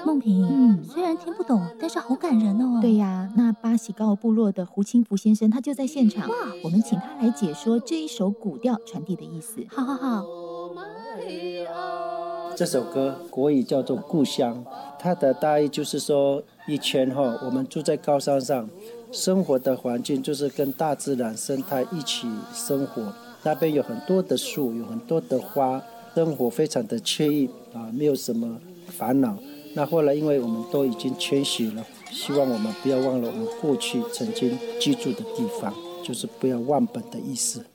梦萍，虽然听不懂，但是好感人哦。 对呀，那巴喜高部落的胡清福先生他就在现场，我们请他来解说这一首古调传递的意思。 好好好。 这首歌国语叫做《故乡》，它的大意就是说，以前我们住在高山上，生活的环境就是跟大自然生态一起生活，那边有很多的树，有很多的花，生活非常的惬意啊，没有什么烦恼。那后来因为我们都已经迁徙了，希望我们不要忘了我们过去曾经居住的地方，就是不要忘本的意思。